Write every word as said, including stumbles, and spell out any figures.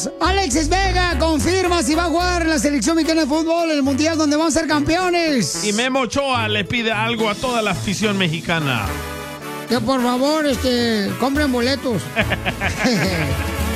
tenemos. Alexis Vega confirma si va a jugar en la selección mexicana de fútbol en el mundial donde vamos a ser campeones. Y Memo Ochoa le pide algo a toda la afición mexicana. Que por favor, este, compren boletos.